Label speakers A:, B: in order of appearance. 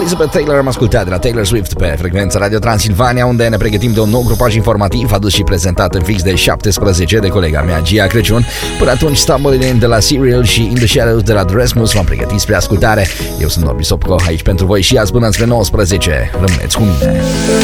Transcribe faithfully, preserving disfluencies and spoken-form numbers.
A: Elizabeth Taylor am ascultat de la Taylor Swift pe frecvența Radio Transilvania, unde ne pregătim de un nou grupaj informativ adus și prezentat în fix de șaptesprezece de colega mea Gia Crăciun. Până atunci, Stumbling In de la Serial și In The Shadows de la The Rasmus v-am pregătit spre ascultare. Eu sunt Norbi Sopco, aici pentru voi și azi până spre nouăsprezece. Rămâneți cu mine!